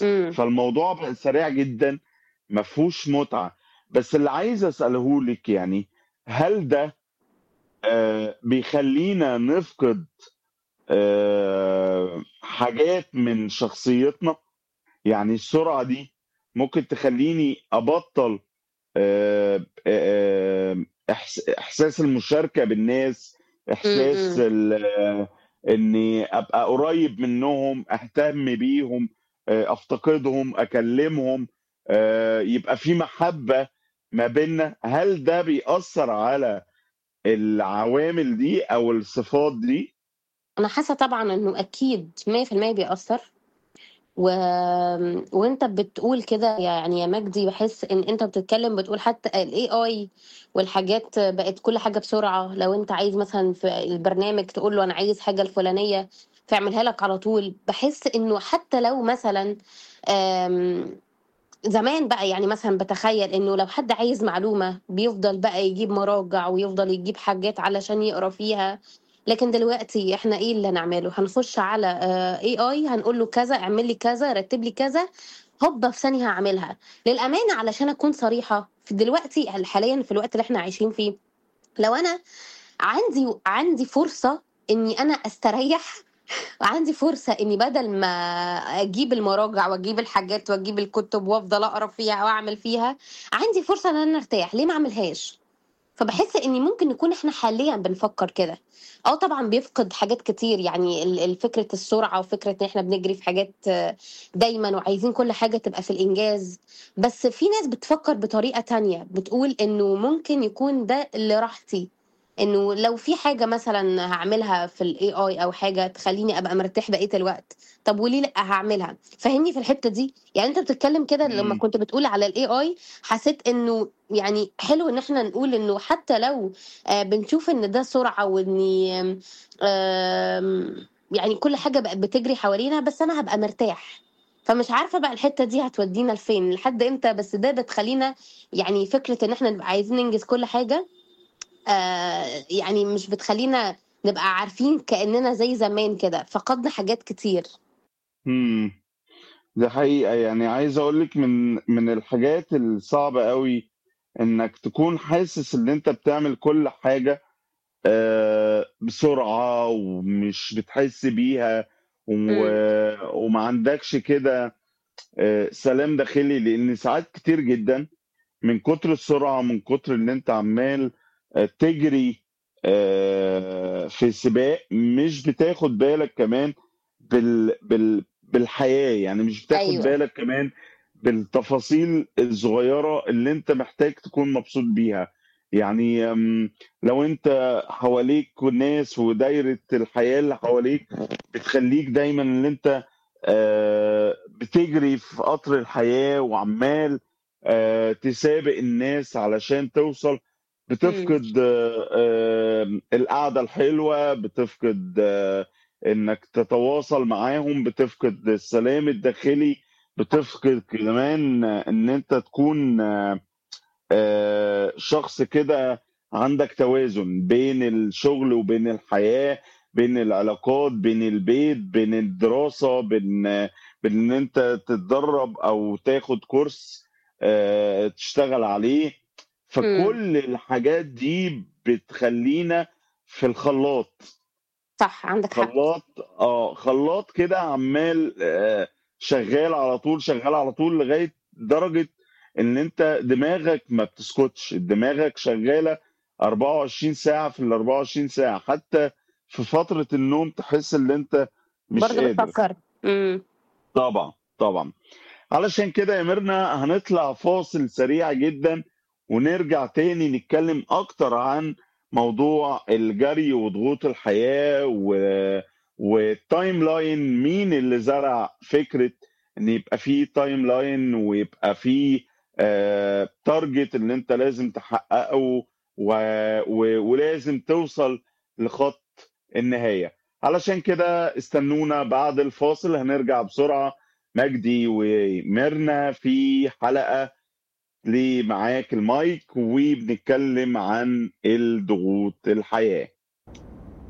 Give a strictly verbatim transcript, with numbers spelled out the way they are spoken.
إمم. فالموضوع بقى سريع جدًا، ما فيهوش متعة. بس اللي عايز أسأله لِك يعني، هل ده آآ بيخلّينا نفقد آآ حاجات من شخصيتنا؟ يعني السرعة دي ممكن تخلّيني أبطّل آآ آآ إحس إحساس المشاركة بالناس، إمم، إحساس إمم. ال إني أبقى قريب منّهم، أهتم بيهم، آآ أفتقدهم، أكلّمهم، آآ يبقى في محبة ما بيننا. هل ده بيأثّر على العوامل دي أو الصفات دي؟ أنا حاسة طبعًا إنه أكيد مية في المية بيأثّر، وآمم وأنت بتقول كده يعني يا مجدي باحس إن أنت بتتكلم بتقول حتى الAI والحاجات بقت كل حاجة بسرعة، لو أنت عايز مثلًا في البرنامج تقول له أنا عايز حاجة الفلانية فيعملها لك على طول. باحس إنه حتى لو مثلًا آمم زمان بقى يعني مثلًا باتخيّل إنه لو حد عايز معلومة بيفضل بقى يجيب مراجع ويفضل يجيب حاجات علشان يقرا فيها، لكن دلوقتي إحنا إيه اللي هنعمله، هنخش على آآ إيه آي هنقول له كذا، اعمل لي كذا، رتّب لي كذا، هوبا في ثانية هاعملها. للأمانة علشان أكون صريحة، في دلوقتي ال حاليًا في الوقت اللي إحنا عايشين فيه، لو أنا عندي عندي فرصة إني أنا أستريّح وعندي فرصة إني بدل ما أجيب المراجع وأجيب الحاجات وأجيب الكتب وأفضل أقرا فيها وأعمل فيها، عندي فرصة إن أنا أرتاح، ليه ما أعملهاش؟ فباحس إن ممكن نكون إحنا حاليًا بنفكّر كده. آه طبعًا بيفقد حاجات كتير، يعني ال ال فكرة السرعة وفكرة إن إحنا بنجري في حاجات آه، دايمًا وعايزين كل حاجة تبقى في الإنجاز، بس في ناس بتفكّر بطريقة تانية، بتقول إنه ممكن يكون ده لراحتي، إنه لو في حاجة مثلًا هاعملها في الAI أو حاجة تخلّيني أبقى مرتاح بقية الوقت، طب وليه لأ هاعملها؟ فاهمني في الحتّة دي؟ يعني أنت بتتكلّم كده لمّا إمم. كنت بتقول على الAI حسيت إنه يعني حلو إن إحنا نقول إنه حتى لو آآ بنشوف إن ده سرعة وإني آمم يعني كل حاجة بقت بتجري حوالينا، بس أنا هابقى مرتاح. فمش عارفة بقى الحتّة دي هتودينا لفين، لحد إمتى، بس ده بتخلّينا يعني فكرة إن إحنا نبقى عايزين ننجز كل حاجة آآ يعني مش بتخلّينا نبقى عارفين كإننا زي زمان كده، فقدنا حاجات كتير. إمم. دي حقيقة، يعني عايز أقول لِك من من الحاجات الصعبة أوي إنّك تكون حاسس إن أنت بتعمل كل حاجة آآ بسرعة ومش بتحس بيها و إمم. وما عندكش كده آآ سلام داخلي. لإن ساعات كتير جدًا من كتر السرعة، من كتر إن أنت عمّال آآ تجري آآ في سباق، مش بتاخد بالك كمان بال بال بالحياة. يعني مش بتاخد أيوه. بالك كمان بالتفاصيل الصغيرة اللي أنت محتاج تكون مبسوط بيها. يعني آمم لو أنت حواليك ناس ودايرة الحياة اللي حواليك بتخلّيك دايمًا إن أنت آآ بتجري في قطر الحياة وعمّال آآ تسابق الناس علشان توصل، إمم. بتفقد آمم القعدة الحلوة، بتفقد آه، إنّك تتواصل معاهم، بتفقد السلام الداخلي، صح. بتفقد كمان إن أنت تكون آآ شخص كده عندك توازن بين الشغل وبين الحياة، بين العلاقات، بين البيت، بين الدراسة، بين بين إن أنت تتدرّب أو تاخد كورس آآ تشتغل عليه. إمم. فكل الحاجات دي بتخلّينا في الخلاط. صح، عندك حق. خلاط آه، خلاط كده عمّال آآ شغّال على طول، شغّال على طول لغاية درجة إن أنت دماغك ما بتسكتش، دماغك شغّالة أربعة وعشرين ساعة في الأربعة وعشرين ساعة، حتى في فترة النوم تحس إن أنت مش برضه قادر. بتفكّر. إمم. طبعًا، طبعًا. علشان كده يا ميرنا هنطلع فاصل سريع جدًا، ونرجع تاني نتكلم أكتر عن موضوع الجري وضغوط الحياة و والtimeline. مين اللي زرع فكرة إن يبقى في timeline ويبقى في آآ target اللي أنت لازم تحققه و و ولازم توصل لخط النهاية. علشان كده استنونا بعد الفاصل، هنرجع بسرعة مجدي وميرنا في حلقة لمعاك المايك، وبنتكلم عن الضغوط الحياة.